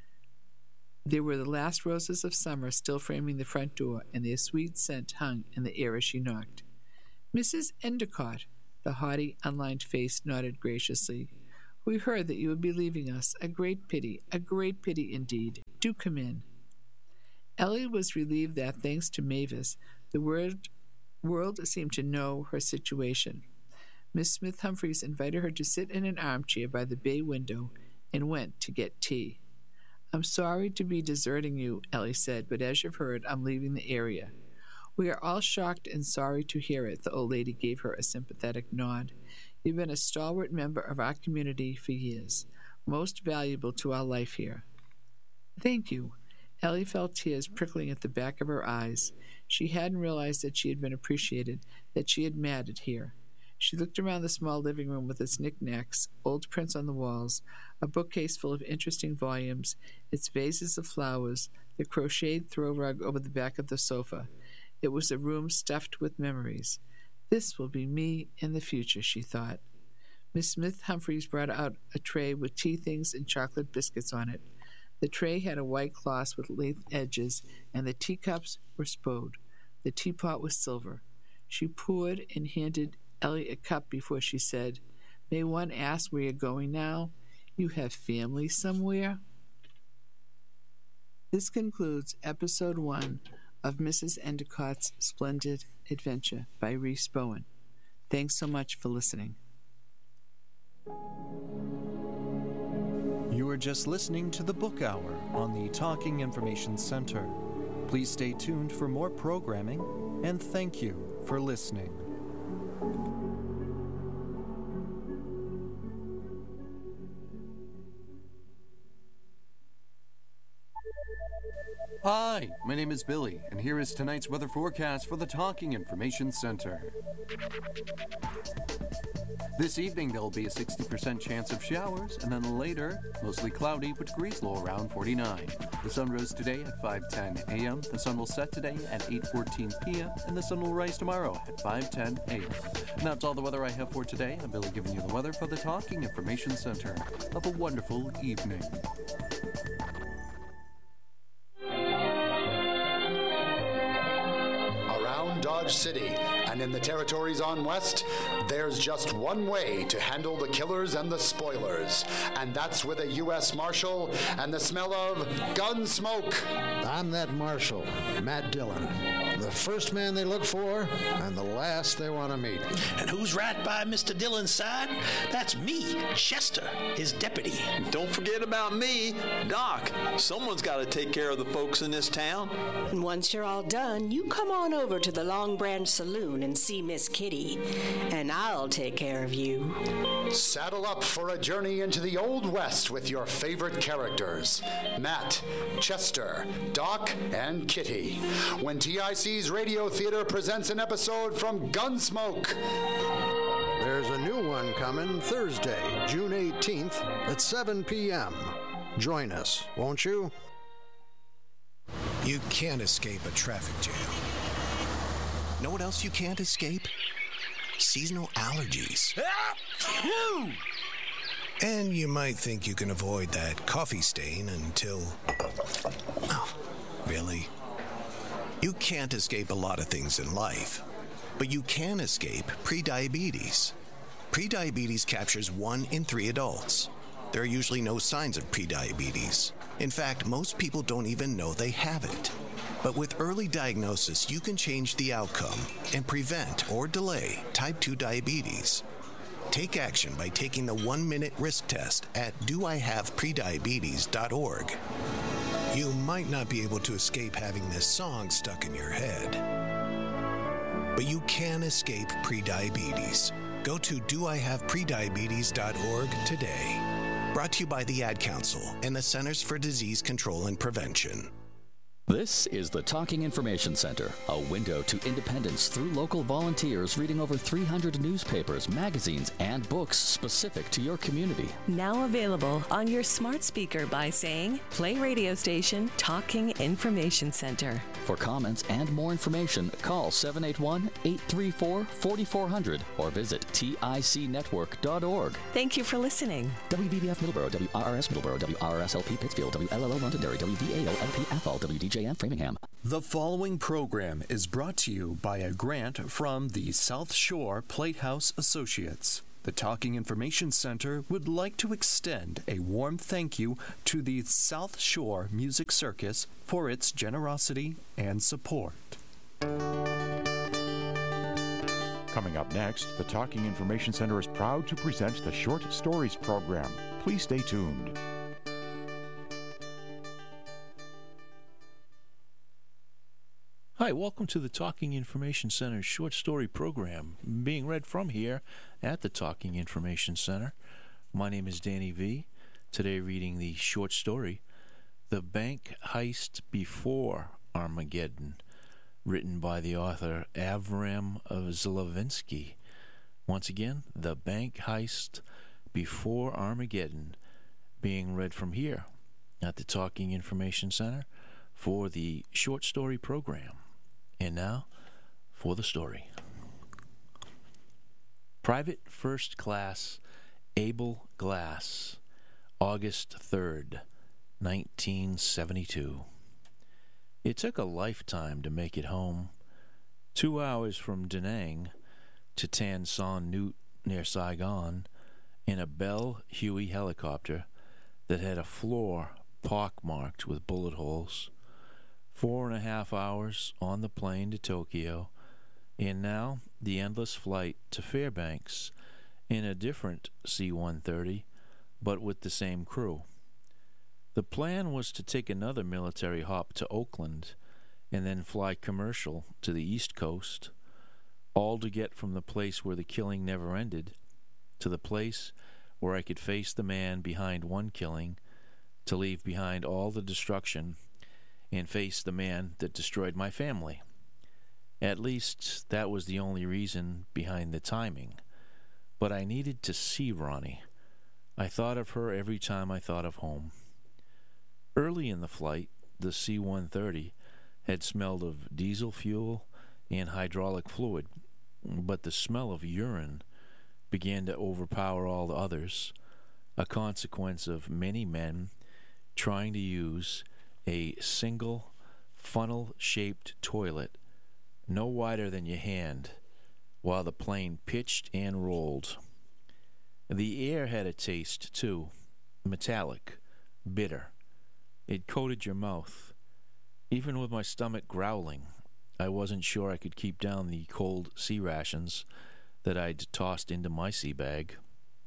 There were the last roses of summer still framing the front door, and their sweet scent hung in the air as she knocked. Missus Endicott, The haughty, unlined face nodded graciously. We heard that you would be leaving us. A great pity, a great pity indeed. Do come in. Ellie was relieved that, thanks to Mavis, the world, world seemed to know her situation. Miss Smith Humphreys invited her to sit in an armchair by the bay window and went to get tea. I'm sorry to be deserting you, Ellie said, but as you've heard, I'm leaving the area. We are all shocked and sorry to hear it, the old lady gave her a sympathetic nod. You've been a stalwart member of our community for years, most valuable to our life here. Thank you. Ellie felt tears prickling at the back of her eyes. She hadn't realized that she had been appreciated, that she had mattered here. She looked around the small living room with its knickknacks, old prints on the walls, a bookcase full of interesting volumes, its vases of flowers, the crocheted throw rug over the back of the sofa. It was a room stuffed with memories. This will be me in the future, she thought. Miss Smith Humphreys brought out a tray with tea things and chocolate biscuits on it. The tray had a white cloth with lathe edges, and the teacups were spode. The teapot was silver. She poured and handed Ellie a cup before she said, May one ask where you're going now? You have family somewhere? This concludes episode one of Missus Endicott's Splendid Adventure by Rhys Bowen. Thanks so much for listening. You are just listening to the Book Hour on the Talking Information Center. Please stay tuned for more programming, and thank you for listening. Hi, my name is Billy, and here is tonight's weather forecast for the Talking Information Center. This evening, there will be a sixty percent chance of showers, and then later, mostly cloudy, with degrees low around forty-nine. The sun rose today at five ten a.m., the sun will set today at eight fourteen p.m., and the sun will rise tomorrow at five ten a.m. And that's all the weather I have for today. I'm Billy giving you the weather for the Talking Information Center. Have a wonderful evening. Dodge City, and in the territories on West, there's just one way to handle the killers and the spoilers, and that's with a U S Marshal and the smell of gun smoke. I'm that Marshal, Matt Dillon. The first man they look for, and the last they want to meet. And who's right by Mister Dillon's side? That's me, Chester, his deputy. Don't forget about me, Doc. Someone's got to take care of the folks in this town. And once you're all done, you come on over to the Long Branch Saloon and see Miss Kitty, and I'll take care of you. Saddle up for a journey into the Old West with your favorite characters, Matt, Chester, Doc, and Kitty, when T I C's Radio Theater presents an episode from Gunsmoke. There's a new one coming Thursday, June eighteenth at seven p.m. Join us, won't you? You can't escape a traffic jam. Know what else you can't escape? Seasonal allergies. And you might think you can avoid that coffee stain until... Oh, really? You can't escape a lot of things in life, but you can escape prediabetes. Prediabetes captures one in three adults. There are usually no signs of prediabetes. In fact, most people don't even know they have it. But with early diagnosis, you can change the outcome and prevent or delay type two diabetes. Take action by taking the one-minute risk test at do I have prediabetes dot org. You might not be able to escape having this song stuck in your head, but you can escape prediabetes. Go to do I have prediabetes dot org today. Brought to you by the Ad Council and the Centers for Disease Control and Prevention. This is the Talking Information Center, a window to independence through local volunteers reading over three hundred newspapers, magazines, and books specific to your community. Now available on your smart speaker by saying, play radio station Talking Information Center. For comments and more information, call seven eight one, eight three four, four four zero zero or visit T I C network dot org. Thank you for listening. W V B F Middleborough, W R R S Middleborough, W R R S L P Pittsfield, W L L O Londonderry, W V A O L P Athol, W D J J M Framingham. The following program is brought to you by a grant from the South Shore Platehouse Associates. The Talking Information Center would like to extend a warm thank you to the South Shore Music Circus for its generosity and support. Coming up next, the Talking Information Center is proud to present the Short Stories program. Please stay tuned. Hi, welcome to the Talking Information Center's short story program, being read from here at the Talking Information Center. My name is Danny V. Today reading the short story, The Bank Heist Before Armageddon, written by the author Avram Zlavinsky. Once again, The Bank Heist Before Armageddon, being read from here at the Talking Information Center for the short story program. And now, for the story. Private First Class Abel Glass, August third, nineteen seventy-two. It took a lifetime to make it home. Two hours from Da Nang to Tan Son Nhut near Saigon in a Bell Huey helicopter that had a floor pockmarked with bullet holes. Four and a half hours on the plane to Tokyo, and now the endless flight to Fairbanks in a different C one thirty, but with the same crew. The plan was to take another military hop to Oakland and then fly commercial to the East Coast, all to get from the place where the killing never ended to the place where I could face the man behind one killing, to leave behind all the destruction and face the man that destroyed my family. At least that was the only reason behind the timing. But I needed to see Ronnie. I thought of her every time I thought of home. Early in the flight, the C one thirty had smelled of diesel fuel and hydraulic fluid, but the smell of urine began to overpower all the others, a consequence of many men trying to use a single funnel-shaped toilet no wider than your hand while the plane pitched and rolled. The air had a taste, too, metallic, bitter. It coated your mouth. Even with my stomach growling, I wasn't sure I could keep down the cold sea rations that I'd tossed into my sea bag.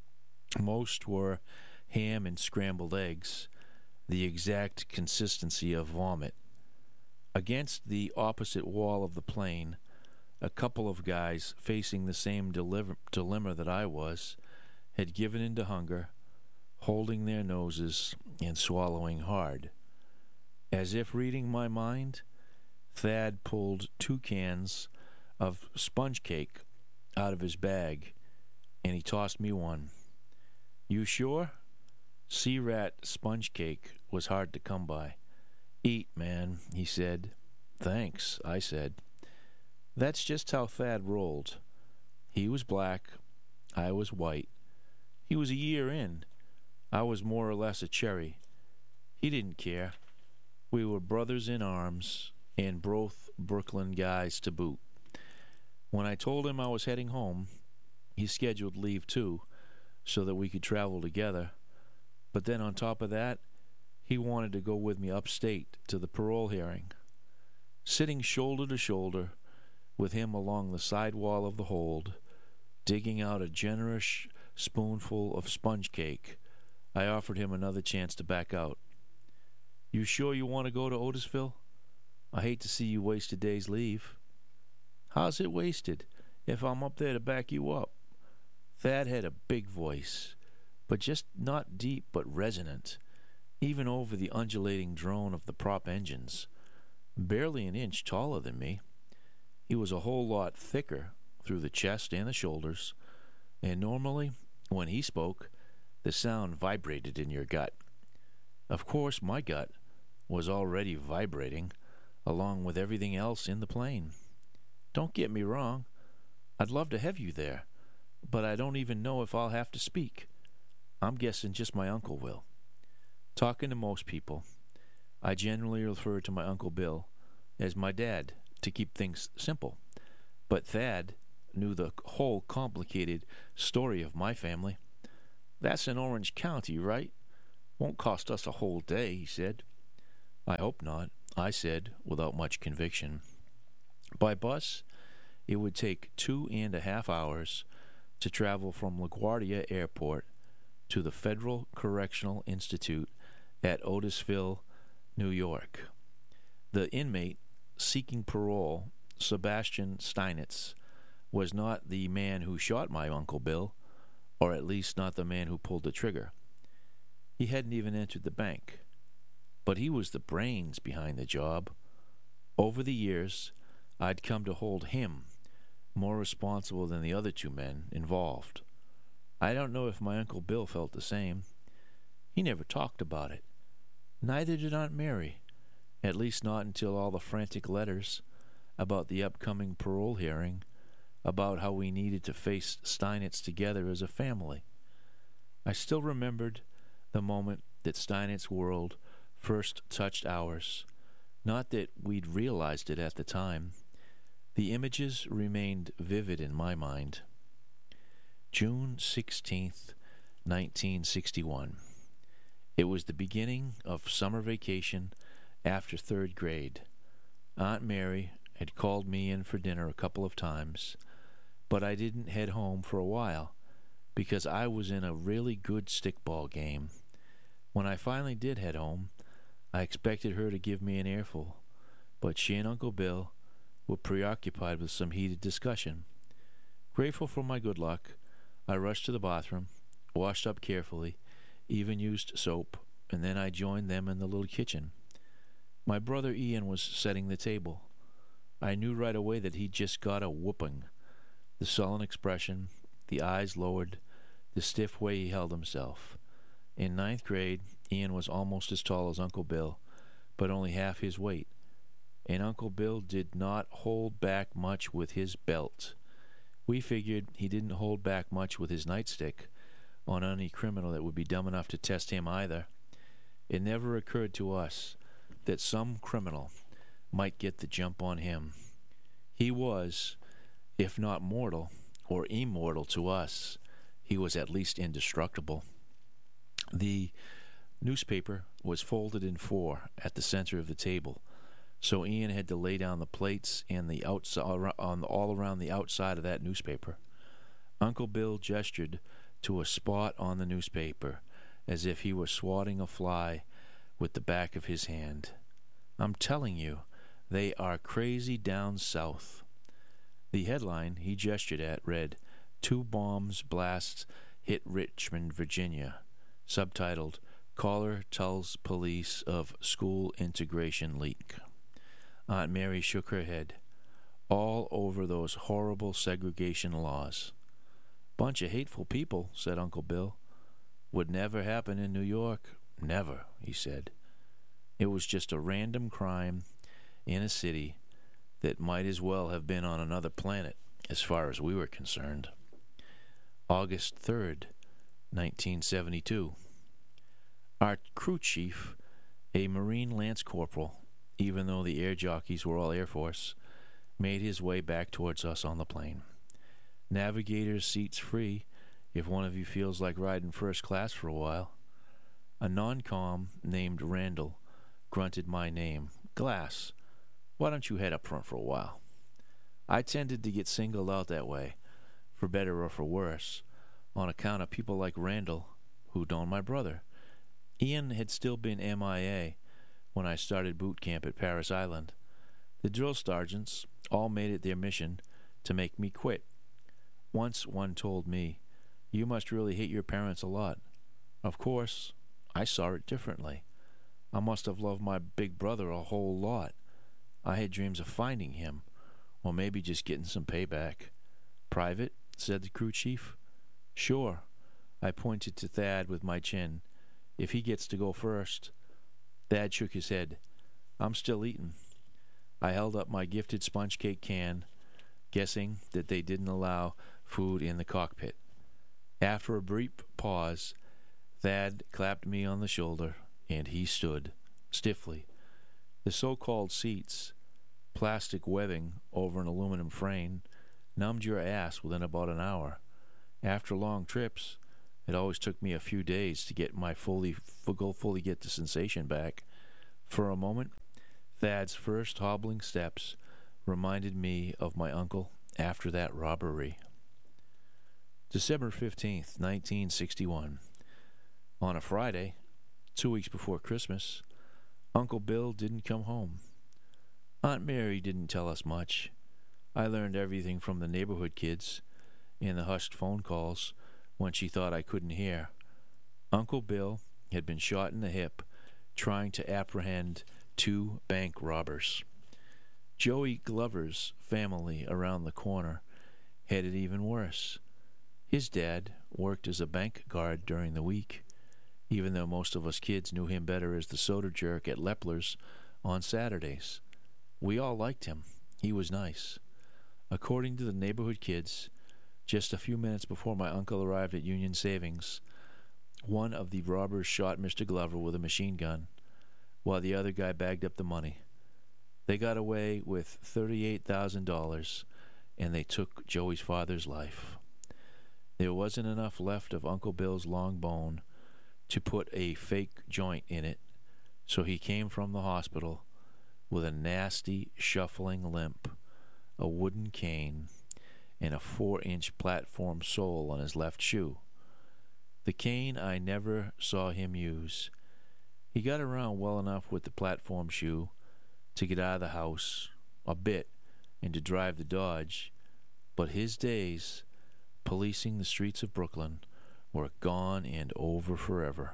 Most were ham and scrambled eggs, the exact consistency of vomit. Against the opposite wall of the plane, a couple of guys facing the same deliver- dilemma that I was had given in to hunger, holding their noses and swallowing hard. As if reading my mind, Thad pulled two cans of sponge cake out of his bag, and he tossed me one. "You sure?" Sea rat sponge cake was hard to come by. "Eat, man," he said. "Thanks," I said. That's just how Thad rolled. He was black, I was white. He was a year in. I was more or less a cherry. He didn't care. We were brothers in arms, and both Brooklyn guys to boot. When I told him I was heading home, he scheduled leave too, so that we could travel together. But then on top of that, he wanted to go with me upstate to the parole hearing. Sitting shoulder to shoulder with him along the side wall of the hold, digging out a generous spoonful of sponge cake, I offered him another chance to back out. "You sure you want to go to Otisville? I hate to see you waste a day's leave." "How's it wasted if I'm up there to back you up?" Thad had a big voice, but just not deep but resonant, even over the undulating drone of the prop engines. Barely an inch taller than me. He was a whole lot thicker through the chest and the shoulders, and normally, when he spoke, the sound vibrated in your gut. Of course, my gut was already vibrating, along with everything else in the plane. Don't get me wrong, I'd love to have you there, but I don't even know if I'll have to speak. I'm guessing just my uncle will. Talking to most people, I generally refer to my Uncle Bill as my dad to keep things simple. But Thad knew the whole complicated story of my family. "That's in Orange County, right? Won't cost us a whole day," he said. "I hope not," I said, without much conviction. By bus, it would take two and a half hours to travel from LaGuardia Airport to the Federal Correctional Institute at Otisville, New York. The inmate seeking parole, Sebastian Steinitz, was not the man who shot my Uncle Bill, or at least not the man who pulled the trigger. He hadn't even entered the bank. But he was the brains behind the job. Over the years, I'd come to hold him more responsible than the other two men involved. I don't know if my Uncle Bill felt the same. He never talked about it. Neither did Aunt Mary, at least not until all the frantic letters about the upcoming parole hearing, about how we needed to face Steinitz together as a family. I still remembered the moment that Steinitz's world first touched ours. Not that we'd realized it at the time. The images remained vivid in my mind. June sixteenth, nineteen sixty-one. It was the beginning of summer vacation after third grade. Aunt Mary had called me in for dinner a couple of times, but I didn't head home for a while because I was in a really good stickball game. When I finally did head home, I expected her to give me an earful, but she and Uncle Bill were preoccupied with some heated discussion. Grateful for my good luck, I rushed to the bathroom, washed up carefully, even used soap, and then I joined them in the little kitchen. My brother Ian was setting the table. I knew right away that he'd just got a whooping. The sullen expression, the eyes lowered, the stiff way he held himself. In ninth grade, Ian was almost as tall as Uncle Bill, but only half his weight. And Uncle Bill did not hold back much with his belt. We figured he didn't hold back much with his nightstick on any criminal that would be dumb enough to test him either. It never occurred to us that some criminal might get the jump on him. He was, if not mortal or immortal to us, he was at least indestructible. The newspaper was folded in four at the center of the table, so Ian had to lay down the plates and the outside, on all around the outside of that newspaper. Uncle Bill gestured to a spot on the newspaper as if he were swatting a fly with the back of his hand. "I'm telling you, they are crazy down south." The headline he gestured at read, "Two bombs blasts hit Richmond, Virginia." Subtitled, "Caller tells police of school integration leak." Aunt Mary shook her head. "All over those horrible segregation laws." "Bunch of hateful people," said Uncle Bill. "Would never happen in New York. Never," he said. It was just a random crime in a city that might as well have been on another planet as far as we were concerned. August third, nineteen seventy-two. Our crew chief, a Marine Lance Corporal, even though the air jockeys were all Air Force, made his way back towards us on the plane. Navigator's seats free if one of you feels like riding first class for a while. A non-com named Randall grunted my name. "Glass, why don't you head up front for a while?" I tended to get singled out that way, for better or for worse, on account of people like Randall who'd known my brother. Ian had still been M I A when I started boot camp at Paris Island. The drill sergeants all made it their mission to make me quit. Once one told me, "You must really hate your parents a lot." Of course, I saw it differently. I must have loved my big brother a whole lot. I had dreams of finding him, or maybe just getting some payback. "Private?" said the crew chief. "Sure." I pointed to Thad with my chin. "If he gets to go first." Thad shook his head. "I'm still eating." I held up my gifted sponge cake can, guessing that they didn't allow food in the cockpit. After a brief pause, Thad clapped me on the shoulder, and he stood, stiffly, The so-called seats, plastic webbing over an aluminum frame, numbed your ass within about an hour. After long trips, it always took me a few days to get my fully, fully get the sensation back. For a moment, Thad's first hobbling steps reminded me of my uncle after that robbery. December fifteenth, nineteen sixty-one. On a Friday, two weeks before Christmas, Uncle Bill didn't come home. Aunt Mary didn't tell us much. I learned everything from the neighborhood kids and the hushed phone calls when she thought I couldn't hear. Uncle Bill had been shot in the hip trying to apprehend two bank robbers. Joey Glover's family around the corner had it even worse. His dad worked as a bank guard during the week, even though most of us kids knew him better as the soda jerk at Lepler's on Saturdays. We all liked him. He was nice. According to the neighborhood kids, just a few minutes before my uncle arrived at Union Savings, one of the robbers shot Mister Glover with a machine gun, while the other guy bagged up the money. They got away with thirty-eight thousand dollars, and they took Joey's father's life. There wasn't enough left of Uncle Bill's long bone to put a fake joint in it, so he came from the hospital with a nasty, shuffling limp, a wooden cane, and a four-inch platform sole on his left shoe. The cane I never saw him use. He got around well enough with the platform shoe to get out of the house a bit and to drive the Dodge, but his days policing the streets of Brooklyn were gone and over forever.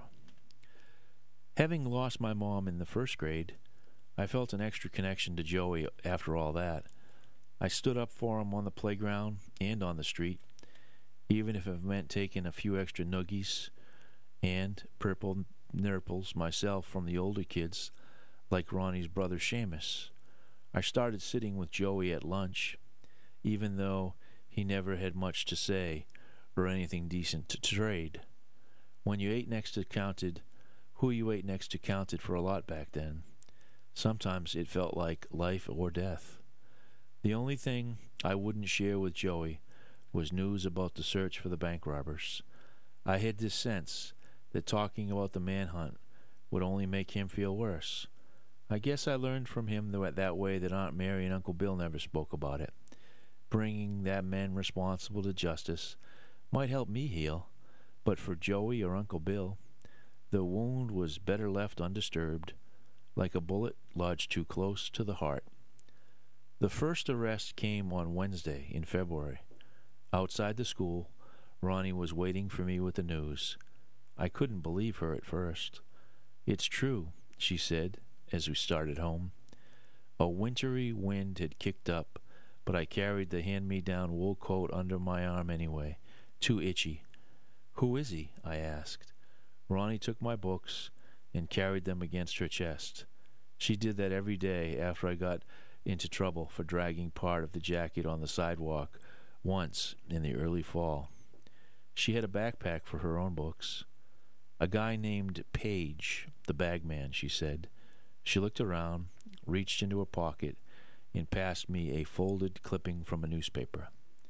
Having lost my mom in the first grade, I felt an extra connection to Joey after all that. I stood up for him on the playground and on the street, even if it meant taking a few extra noogies and purple nurples myself from the older kids, like Ronnie's brother Seamus. I started sitting with Joey at lunch, even though he never had much to say or anything decent to trade. When you ate next to counted, who you ate next to counted for a lot back then. Sometimes it felt like life or death. The only thing I wouldn't share with Joey was news about the search for the bank robbers. I had this sense that talking about the manhunt would only make him feel worse. I guess I learned from him that way that Aunt Mary and Uncle Bill never spoke about it. Bringing that man responsible to justice might help me heal, but for Joey or Uncle Bill, the wound was better left undisturbed, like a bullet lodged too close to the heart. The first arrest came on Wednesday in February. Outside the school, Ronnie was waiting for me with the news. I couldn't believe her at first. "It's true," she said as we started home. A wintry wind had kicked up, but I carried the hand-me-down wool coat under my arm anyway, too itchy. "Who is he?" I asked. Ronnie took my books and carried them against her chest. She did that every day after I got into trouble for dragging part of the jacket on the sidewalk once in the early fall. She had a backpack for her own books. "A guy named Page, the bagman," she said. She looked around, reached into her pocket, and passed me a folded clipping from a newspaper.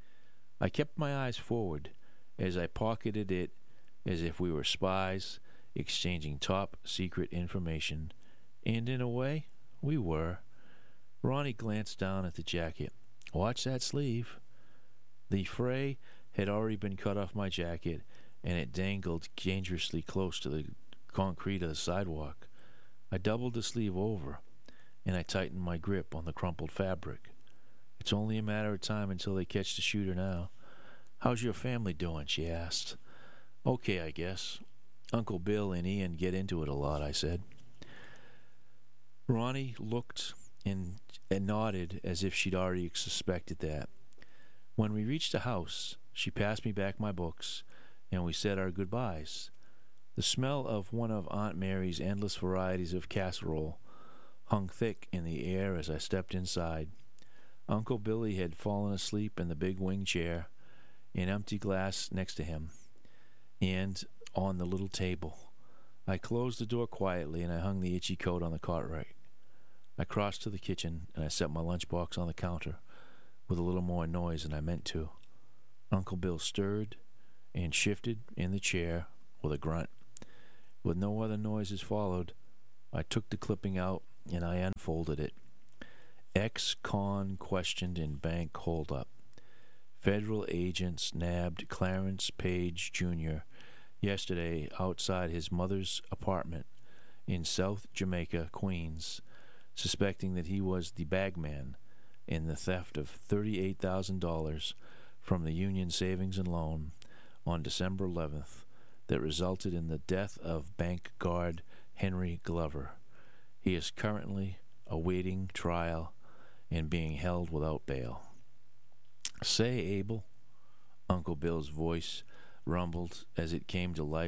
I kept my eyes forward as I pocketed it as if we were spies exchanging top-secret information, and in a way, we were. Ronnie glanced down at the jacket. "Watch that sleeve." The fray had already been cut off my jacket, and it dangled dangerously close to the concrete of the sidewalk. I doubled the sleeve over, and I tightened my grip on the crumpled fabric. "It's only a matter of time until they catch the shooter now." "How's your family doing?" she asked. "Okay, I guess. Uncle Bill and Ian get into it a lot," I said. Ronnie looked and, and nodded as if she'd already suspected that. When we reached the house, she passed me back my books, and we said our goodbyes. The smell of one of Aunt Mary's endless varieties of casserole hung thick in the air as I stepped inside. Uncle Billy had fallen asleep in the big wing chair, an empty glass next to him, and on the little table. I closed the door quietly, and I hung the itchy coat on the cot rack. I crossed to the kitchen, and I set my lunchbox on the counter with a little more noise than I meant to. Uncle Bill stirred and shifted in the chair with a grunt. With no other noises followed, I took the clipping out and I unfolded it. Ex-con questioned in bank holdup. Federal agents nabbed Clarence Page Junior yesterday outside his mother's apartment in South Jamaica, Queens, suspecting that he was the bagman in the theft of thirty-eight thousand dollars from the Union Savings and Loan on December eleventh that resulted in the death of bank guard Henry Glover. He is currently awaiting trial and being held without bail. Say, Abel, Uncle Bill's voice rumbled as it came to life